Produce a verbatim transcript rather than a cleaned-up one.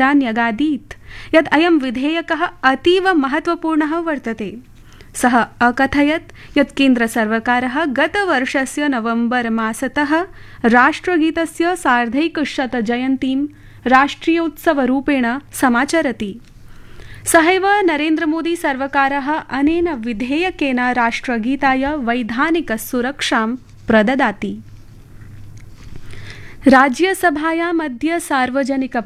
पत्रा न्यगादीत् यत् अयं विधेयकः अतीव महत्वपूर्णः वर्तते। सः अकथयत् यत् केन्द्रसर्वकारः गतवर्षस्य नवम्बर मासतः राष्ट्रगीतस्य सार्धैकशतजयन्तीं राष्ट्रियोत्सवरूपेण समाचरति। सहैव नरेन्द्रमोदी सर्वकारः अनेन विधेयकेन राष्ट्रगीताय वैधानिकसुरक्षां प्रददाति। राज्यसभायाम् अद्य सार्वजनिक